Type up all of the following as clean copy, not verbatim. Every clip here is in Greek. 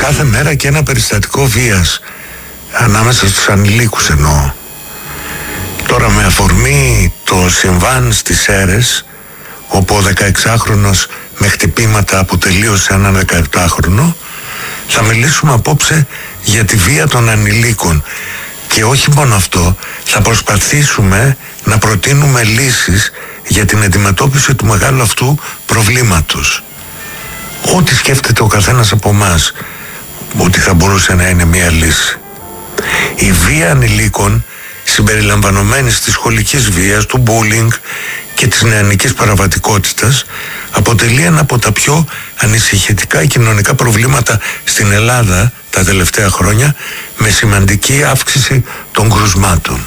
κάθε μέρα και ένα περιστατικό βίας ανάμεσα στους ανηλίκους εννοώ. Τώρα με αφορμή το συμβάν στις Σέρρες, όπου ο 16χρονος με χτυπήματα αποτελείωσε έναν 17χρονο, θα μιλήσουμε απόψε για τη βία των ανηλίκων. Και όχι μόνο αυτό, θα προσπαθήσουμε να προτείνουμε λύσεις για την αντιμετώπιση του μεγάλου αυτού προβλήματος. Ό,τι σκέφτεται ο καθένας από εμάς ότι θα μπορούσε να είναι μια λύση. Η βία ανηλίκων, συμπεριλαμβανομένης της σχολικής βίας, του bullying και της νεανικής παραβατικότητας, αποτελεί ένα από τα πιο ανησυχητικά κοινωνικά προβλήματα στην Ελλάδα τα τελευταία χρόνια, με σημαντική αύξηση των κρουσμάτων.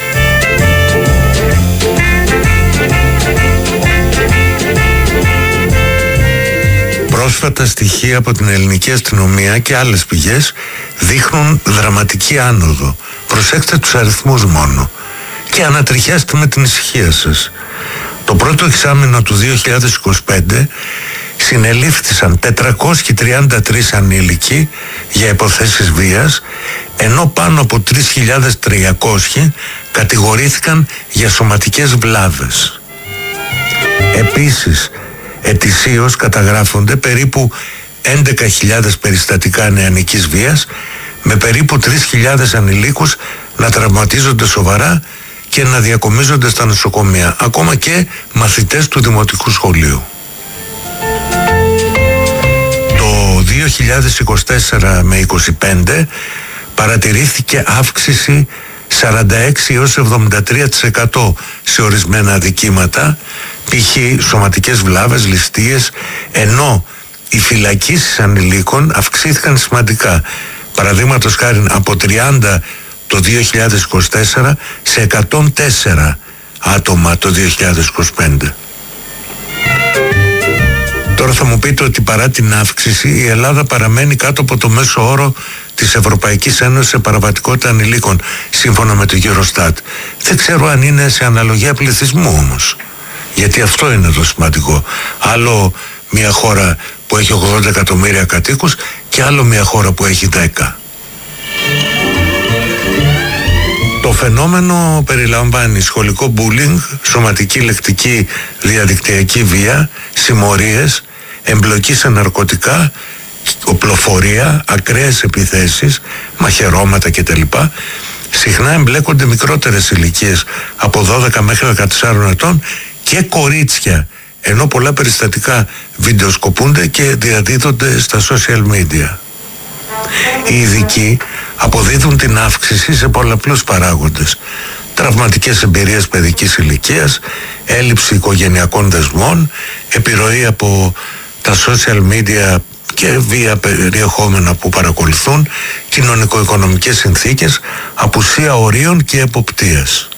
Πρόσφατα στοιχεία από την ελληνική αστυνομία και άλλες πηγές δείχνουν δραματική άνοδο. Προσέξτε τους αριθμούς μόνο και ανατριχιάστε με την ησυχία σας. Το πρώτο εξάμηνο του 2025 συνελήφθησαν 433 ανήλικοι για υποθέσεις βίας, ενώ πάνω από 3.300 κατηγορήθηκαν για σωματικές βλάβες. Επίσης, ετησίως καταγράφονται περίπου 11.000 περιστατικά νεανικής βίας, με περίπου 3.000 ανηλίκους να τραυματίζονται σοβαρά και να διακομίζονται στα νοσοκομεία, ακόμα και μαθητές του δημοτικού σχολείου. Το 2024 με 25 παρατηρήθηκε αύξηση 46 έως 73% σε ορισμένα αδικήματα, π.χ. σωματικές βλάβες, ληστείες, ενώ οι φυλακίσεις ανηλίκων αυξήθηκαν σημαντικά. Παραδείγματος χάρη από 30 το 2024 σε 104 άτομα το 2025. Τώρα θα μου πείτε ότι παρά την αύξηση η Ελλάδα παραμένει κάτω από το μέσο όρο της Ευρωπαϊκής Ένωσης σε παραβατικότητα ανηλίκων, σύμφωνα με το Eurostat. Δεν ξέρω αν είναι σε αναλογία πληθυσμού όμως, γιατί αυτό είναι το σημαντικό. Άλλο μια χώρα που έχει 80 εκατομμύρια κατοίκους και άλλο μια χώρα που έχει 10. Το φαινόμενο περιλαμβάνει σχολικό bullying, σωματική, λεκτική, διαδικτυακή βία, συμμορίες, εμπλοκή σε ναρκωτικά, οπλοφορία, ακραίες επιθέσεις, μαχαιρώματα κτλ. Συχνά εμπλέκονται μικρότερες ηλικίες από 12 μέχρι 14 ετών και κορίτσια, ενώ πολλά περιστατικά βιντεοσκοπούνται και διαδίδονται στα social media. Οι ειδικοί αποδίδουν την αύξηση σε πολλαπλούς παράγοντες: τραυματικές εμπειρίες παιδικής ηλικίας, έλλειψη οικογενειακών δεσμών, επιρροή από τα social media και βία περιεχόμενα που παρακολουθούν, κοινωνικο-οικονομικές συνθήκες, απουσία ορίων και εποπτείας.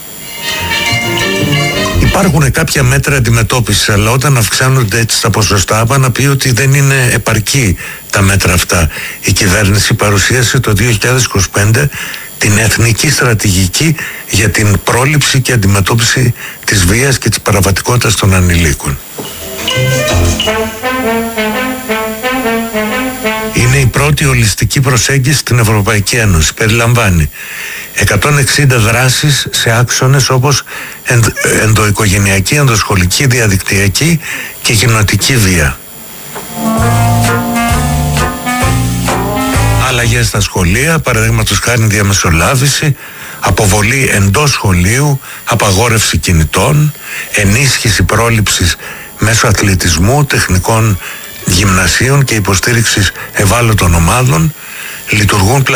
Υπάρχουν κάποια μέτρα αντιμετώπισης, αλλά όταν αυξάνονται έτσι τα ποσοστά, είπα να πει ότι δεν είναι επαρκή τα μέτρα αυτά. Η κυβέρνηση παρουσίασε το 2025 την Εθνική Στρατηγική για την πρόληψη και αντιμετώπιση της βίας και της παραβατικότητας των ανηλίκων. Είναι η πρώτη ολιστική προσέγγιση στην Ευρωπαϊκή Ένωση. Περιλαμβάνει 160 δράσεις σε άξονες όπως ενδοοικογενειακή, ενδοσχολική, διαδικτυακή και κοινοτική βία. Αλλαγές στα σχολεία, παραδείγματος χάρη διαμεσολάβηση, αποβολή εντός σχολείου, απαγόρευση κινητών, ενίσχυση πρόληψης μέσω αθλητισμού, τεχνικών γυμνασίων και υποστήριξης ευάλωτων ομάδων. Λειτουργούν